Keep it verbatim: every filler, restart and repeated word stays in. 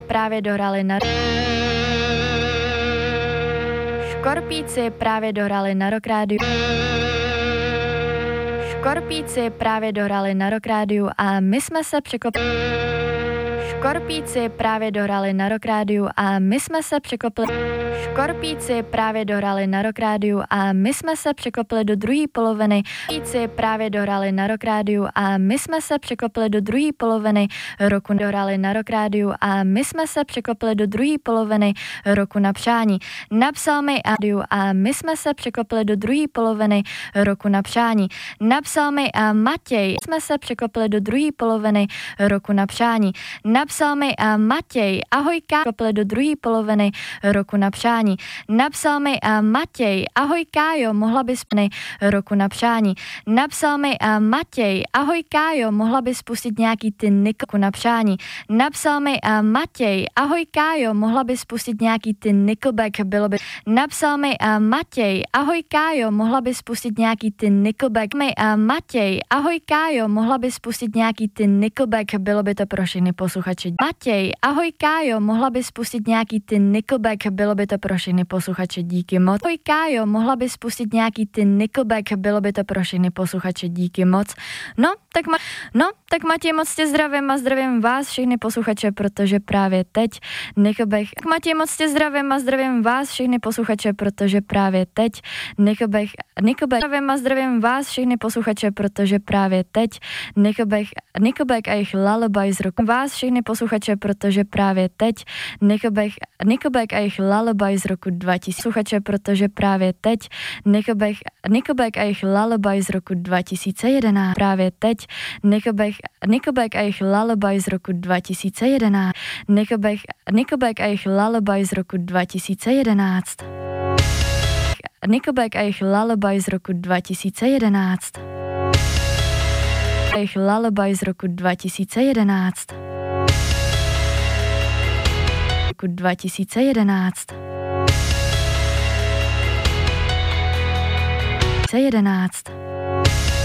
právě dohráli na Škorpíci právě dohráli na Rock Rádiu. Škorpíci právě dohráli na Rock Rádiu a my jsme se překopli. Škorpíci právě dohráli na Rock Rádiu a my jsme se překopli. Škorpíci právě dohráli na Rock Rádiu a my jsme se překopli do druhé poloviny. Škorpíci právě dohráli na Rock Rádiu a my jsme se překopli do druhé poloviny roku dohráli na Rock Rádiu a my jsme se překopli do druhé poloviny roku na přání. Napsal mi Adiu a my jsme se překopli do druhé poloviny roku na přání. Napsal mi a Matěj, jsme se překopli do druhé poloviny roku na přání. Napsal mi a Matěj, ahojka, překopli do druhé poloviny roku na přání. Napsal mi a Matěj, ahoj Kájo, mohla bys pny roku na přání. Napsal mi a Matěj, ahoj Kájo, mohla bys pustit nějaký ty Niko na přání. Napsal mi a Matěj, ahoj Kájo, mohla bys pustit nějaký ty Nickelback, bylo by. Napsal mi a Matěj, ahoj Kájo, mohla bys pustit nějaký ty Nickelback. Mi a Matěj, ahoj Kájo, mohla bys pustit nějaký ty Nickelback, bylo by to pro všechny posluchače. Matěj, ahoj Kájo, mohla bys pustit nějaký ty Nickelback, bylo by to pro všechny posluchače, díky moc. Ahoj Kájo, mohla bys pustit nějaký ty Nickelback, bylo by to pro všechny posluchače, díky moc. No, tak ma- no, tak Matěj, moc tě zdravím a zdravím vás všechny posluchače, protože právě teď Nickelback. Tak Matěj, moc tě zdravím a zdravím vás všechny posluchače, protože právě teď Nickelback, Nickelback, zdravím a zdravím vás všechny posluchače, protože právě teď Nickelback, Nickelback a jejich Lullaby z roku. Vás všechny posluchače, protože právě teď Nickelback, Nickelback a jejich Lullaby z roku dva tisíce. Posluchače, protože právě teď Nickelback, Nickelback a jejich Lullaby z roku dva tisíce jedenáct. Právě teď Nickelback, Nickelback a jejich Lullaby z roku dva tisíce jedenáct. Nickelback, Nickelback a jejich Lullaby z roku dva tisíce jedenáct. Nickelback a jejich Lullaby z roku dva tisíce jedenáct. A jejich Lullaby z roku dva tisíce jedenáct. Roku dva tisíce jedenáct. jedenáct.